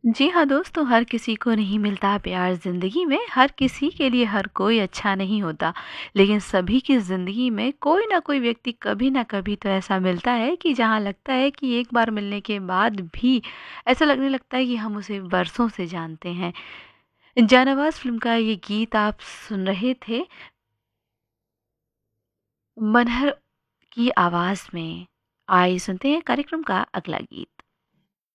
जी हाँ दोस्तों, हर किसी को नहीं मिलता प्यार ज़िंदगी में, हर किसी के लिए हर कोई अच्छा नहीं होता। लेकिन सभी की ज़िंदगी में कोई ना कोई व्यक्ति कभी ना कभी तो ऐसा मिलता है कि जहाँ लगता है कि एक बार मिलने के बाद भी ऐसा लगने लगता है कि हम उसे बरसों से जानते हैं। जानवास फ़िल्म का ये गीत आप सुन रहे थे मनहर की आवाज़ में। आइए सुनते हैं कार्यक्रम का अगला गीत।